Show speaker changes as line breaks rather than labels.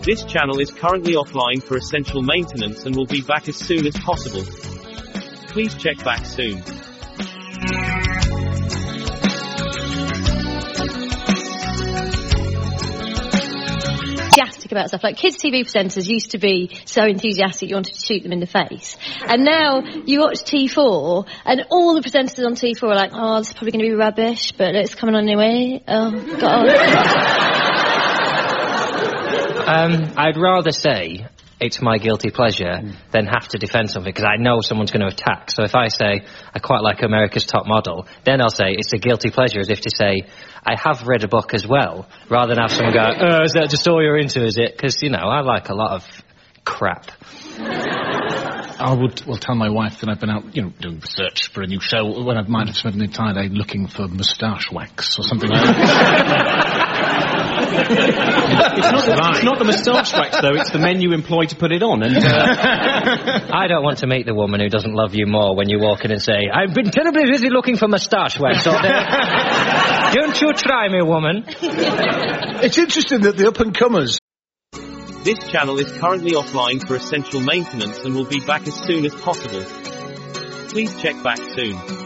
This channel is currently offline for essential maintenance and will be back as soon as possible. Please check back soon.
Enthusiastic about stuff. Like kids' TV presenters used to be so enthusiastic you wanted to shoot them in the face. And now you watch T4 and all the presenters on T4 are like, oh, this is probably going to be rubbish, but it's coming on anyway. Oh, God.
I'd rather say it's my guilty pleasure than have to defend something because I know someone's going to attack. So if I say I quite like America's Top Model, then I'll say it's a guilty pleasure, as if to say I have read a book as well, rather than have someone go, is that just all you're into, is it? Because, you know, I like a lot of crap.
I will tell my wife that I've been out, doing research for a new show when I might have spent an entire day looking for moustache wax or something like that.
It's not the moustache wax, though. It's the men you employ to put it on. And
I don't want to meet the woman who doesn't love you more when you walk in and say, I've been terribly busy looking for moustache wax all day. Don't you try me, woman.
It's interesting that the up-and-comers...
This channel is currently offline for essential maintenance and will be back as soon as possible. Please check back soon.